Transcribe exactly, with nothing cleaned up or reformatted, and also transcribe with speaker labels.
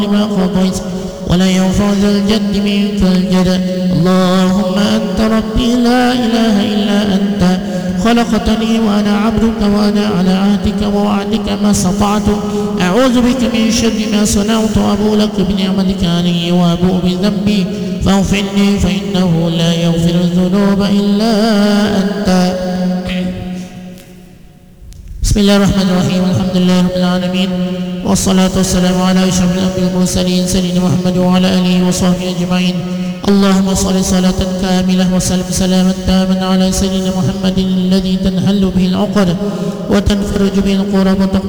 Speaker 1: لما قضيت ولا ينفع ذا الجد منك الجد. اللهم أنت ربي لا إله إلا أنت خلقتني وأنا عبدك وأنا على عهدك ووعدك ما استطعت أعوذ بك من شر ما صنعت وأبو لك بنعمتك علي وأبوء بذنبي فاغفر لي فإنه لا يغفر الذنوب إلا أنت. بسم الله الرحمن الرحيم. الحمد لله رب العالمين والصلاة والسلام على أشرف الأنبياء والمرسلين سيدنا محمد وعلى آله وصحبه أجمعين. اللهم صل صلاة كاملة وسلم سلاما تاما على سيدنا محمد الذي تنحل به العقد وتنفرج به الكرب